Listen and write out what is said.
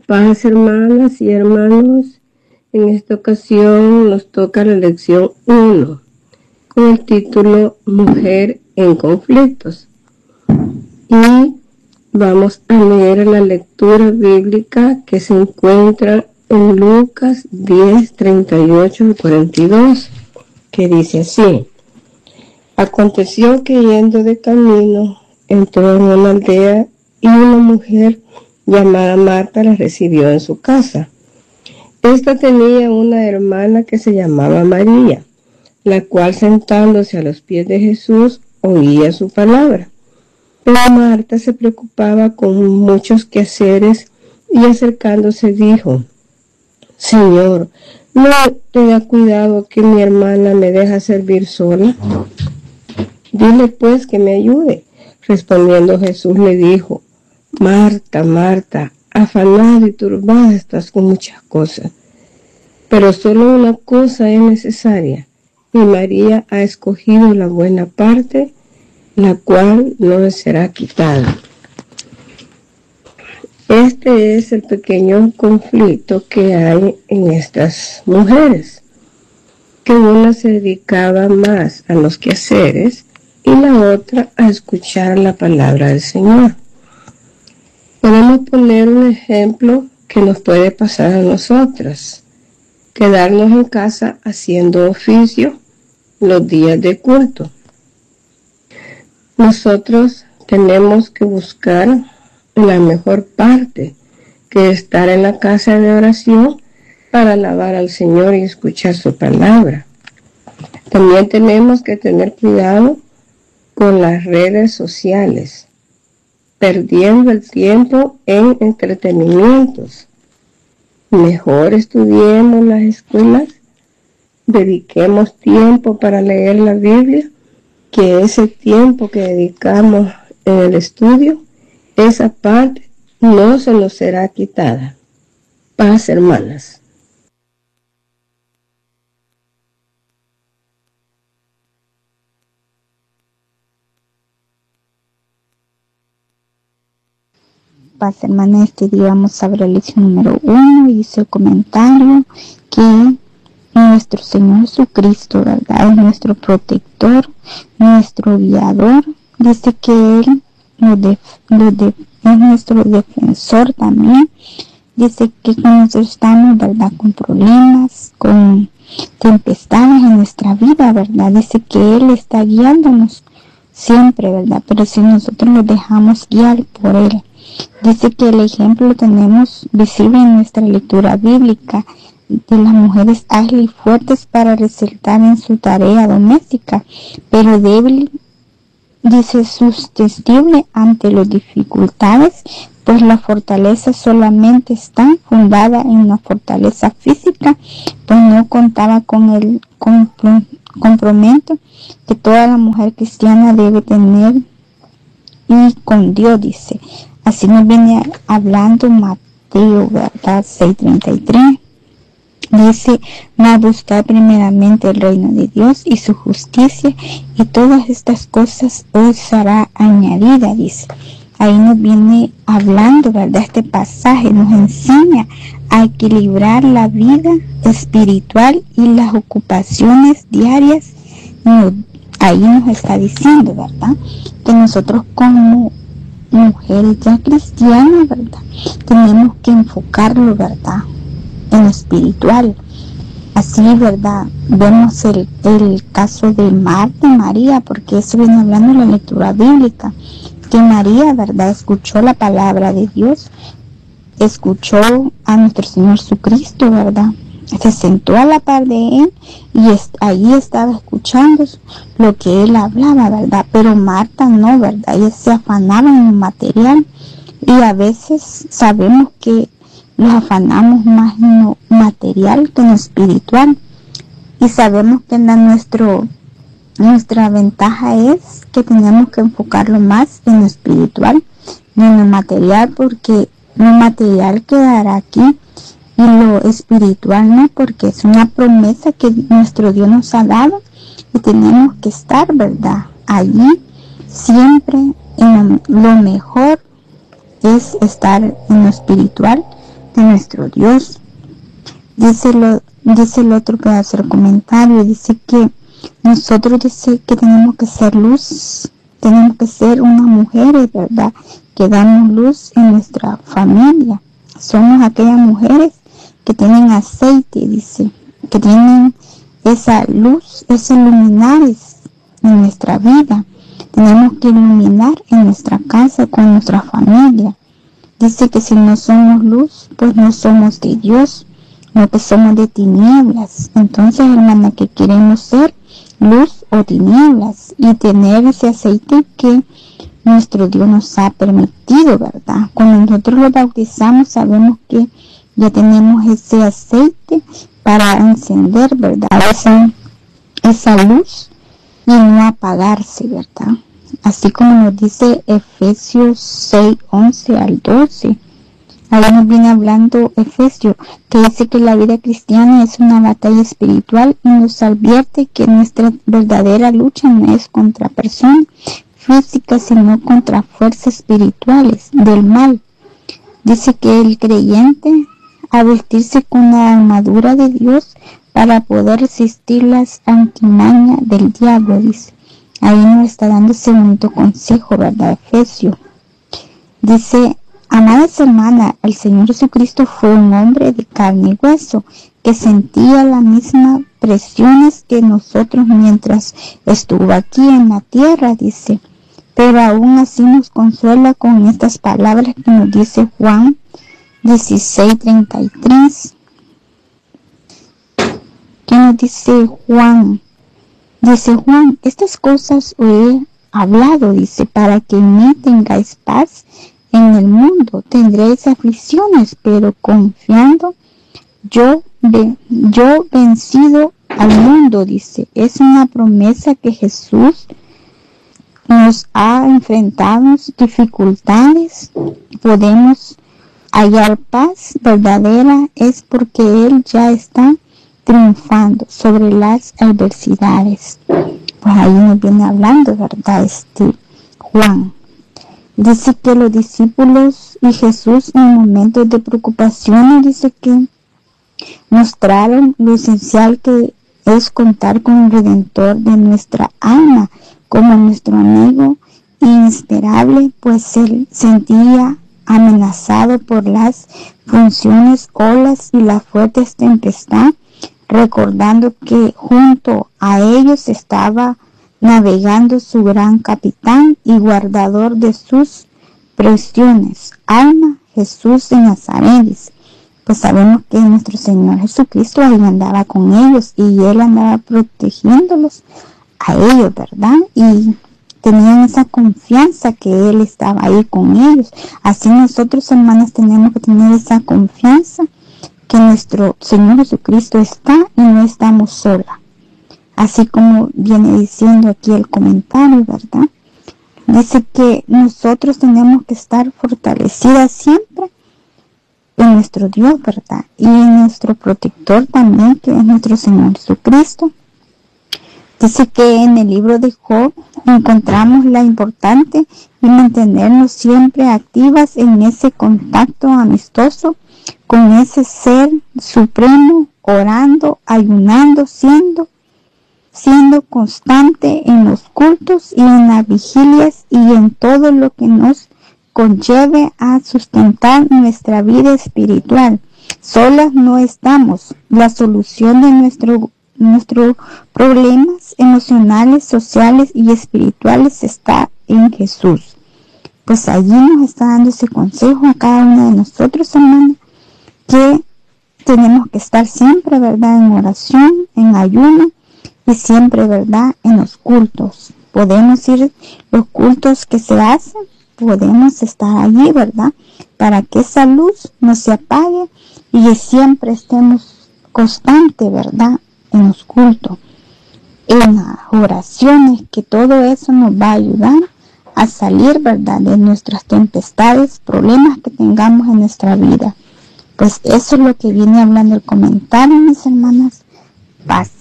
Paz, hermanas y hermanos. En esta ocasión nos toca la lección 1 con el título Mujer en conflictos. Y vamos a leer la lectura bíblica que se encuentra en Lucas 10, 38 y 42, que dice así: Aconteció que yendo de camino entró en una aldea y una mujer llamada Marta la recibió en su casa. Esta tenía una hermana que se llamaba María, la cual sentándose a los pies de Jesús oía su palabra. Pero Marta se preocupaba con muchos quehaceres y acercándose dijo: Señor, ¿no te da cuidado que mi hermana me deja servir sola? Dile pues que me ayude. Respondiendo Jesús le dijo: Marta, Marta, afanada y turbada estás con muchas cosas, pero solo una cosa es necesaria, y María ha escogido la buena parte, la cual no le será quitada. Este es el pequeño conflicto que hay en estas mujeres, que una se dedicaba más a los quehaceres y la otra a escuchar la palabra del Señor. Podemos poner un ejemplo que nos puede pasar a nosotras: quedarnos en casa haciendo oficio los días de culto. Nosotros tenemos que buscar la mejor parte, que es estar en la casa de oración para alabar al Señor y escuchar su palabra. También tenemos que tener cuidado con las redes sociales, perdiendo el tiempo en entretenimientos. Mejor estudiemos las escuelas, dediquemos tiempo para leer la Biblia, que ese tiempo que dedicamos en el estudio, esa parte no se nos será quitada. Paz, hermanas. Paz, hermana. Este día vamos a ver la lección número 1 y dice el comentario que nuestro Señor Jesucristo, ¿verdad?, es nuestro protector, nuestro guiador. Dice que Él es nuestro defensor también. Dice que cuando nosotros estamos, ¿verdad?, con problemas, con tempestades en nuestra vida, ¿verdad?, dice que Él está guiándonos siempre, ¿verdad?, pero si nosotros nos dejamos guiar por Él. Dice que el ejemplo lo tenemos visible en nuestra lectura bíblica de las mujeres ágiles y fuertes para resaltar en su tarea doméstica, pero débil, dice, susceptible ante las dificultades, pues la fortaleza solamente está fundada en una fortaleza física, pues no contaba con el compromiso que toda la mujer cristiana debe tener y con Dios, dice. Así nos viene hablando Mateo, ¿verdad?, 6:33. Dice: mas buscar primeramente el reino de Dios y su justicia, y todas estas cosas os será añadida, dice. Ahí nos viene hablando, ¿verdad? Este pasaje nos enseña a equilibrar la vida espiritual y las ocupaciones diarias. Ahí nos está diciendo, ¿verdad?, que nosotros como mujeres ya cristianas, ¿verdad?, tenemos que enfocarlo, ¿verdad?, en lo espiritual. Así, ¿verdad?, vemos el caso de Marta y María, porque eso viene hablando en la lectura bíblica, que María, ¿verdad?, escuchó la palabra de Dios, escuchó a nuestro Señor Jesucristo, ¿verdad?, se sentó a la par de Él y allí estaba escuchando lo que Él hablaba, ¿verdad? Pero Marta no, ¿verdad? Ella se afanaba en lo material, y a veces sabemos que nos afanamos más en lo material que en lo espiritual, y sabemos que nuestra ventaja es que tenemos que enfocarlo más en lo espiritual y en lo material, porque lo material quedará aquí y lo espiritual no, porque es una promesa que nuestro Dios nos ha dado, y tenemos que estar, ¿verdad?, allí siempre. En lo mejor es estar en lo espiritual, de nuestro Dios. Dice el otro pedazo del comentario, dice que nosotros dice que tenemos que ser luz, tenemos que ser unas mujeres, ¿verdad?, que damos luz en nuestra familia. Somos aquellas mujeres que tienen aceite, dice, que tienen esa luz, esos luminares en nuestra vida. Tenemos que iluminar en nuestra casa, con nuestra familia. Dice que si no somos luz, pues no somos de Dios, no que somos de tinieblas. Entonces, hermana, que queremos ser luz o tinieblas y tener ese aceite que nuestro Dios nos ha permitido, ¿verdad? Cuando nosotros lo bautizamos, sabemos que ya tenemos ese aceite para encender, ¿verdad?, esa luz y no apagarse, ¿verdad? Así como nos dice Efesios 6, 11 al 12. Ahí nos viene hablando Efesios, que dice que la vida cristiana es una batalla espiritual y nos advierte que nuestra verdadera lucha no es contra personas físicas, sino contra fuerzas espirituales del mal. Dice que el creyente ha vestirse con la armadura de Dios para poder resistir las artimañas del diablo, dice. Ahí nos está dando ese bonito consejo, ¿verdad? Efesios. Dice: amadas hermanas, el Señor Jesucristo fue un hombre de carne y hueso, que sentía las mismas presiones que nosotros mientras estuvo aquí en la tierra, dice. Pero aún así nos consuela con estas palabras que nos dice Juan 16:33. ¿Qué nos dice Juan? Dice Juan: estas cosas os he hablado, dice, para que en mí tengáis paz. En el mundo tendréis aflicciones, pero confiando, yo vencido al mundo, dice. Es una promesa que Jesús nos ha enfrentado dificultades, podemos hallar paz verdadera, es porque Él ya está triunfando sobre las adversidades. Pues ahí nos viene hablando, ¿verdad? Juan. Dice que los discípulos y Jesús en momentos de preocupación, dice que mostraron lo esencial que es contar con el Redentor de nuestra alma como nuestro amigo inexperable, pues él sentía amenazado por las funciones, olas y las fuertes tempestades, recordando que junto a ellos estaba navegando su gran capitán y guardador de sus prisiones, alma, Jesús de Nazaret. Pues sabemos que nuestro Señor Jesucristo ahí andaba con ellos y Él andaba protegiéndolos a ellos, ¿verdad? Y tenían esa confianza que Él estaba ahí con ellos. Así nosotros, hermanas, tenemos que tener esa confianza que nuestro Señor Jesucristo está y no estamos solas. Así como viene diciendo aquí el comentario, ¿verdad? Dice que nosotros tenemos que estar fortalecidas siempre en nuestro Dios, ¿verdad? Y en nuestro protector también, que es nuestro Señor Jesucristo. Dice que en el libro de Job encontramos la importante y mantenernos siempre activas en ese contacto amistoso con ese ser supremo, orando, ayunando, siendo constante en los cultos y en las vigilias y en todo lo que nos conlleve a sustentar nuestra vida espiritual. Solas no estamos. La solución de nuestros problemas emocionales, sociales y espirituales está en Jesús. Pues allí nos está dando ese consejo a cada una de nosotros, hermanos, que tenemos que estar siempre, ¿verdad?, en oración, en ayuno y siempre, ¿verdad?, en los cultos. Podemos ir los cultos que se hacen, podemos estar allí, ¿verdad?, para que esa luz no se apague y siempre estemos constantes, ¿verdad?, en los cultos, en las oraciones, que todo eso nos va a ayudar a salir, ¿verdad?, de nuestras tempestades, problemas que tengamos en nuestra vida. Pues eso es lo que viene hablando el comentario, mis hermanas. Paz.